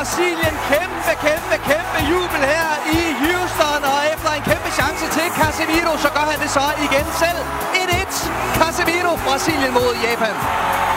Brasilien. Kæmpe jubel her i Houston. Og efter en kæmpe chance til Casemiro, så gør han det så igen selv. 1-1. Casemiro, Brasilien mod Japan.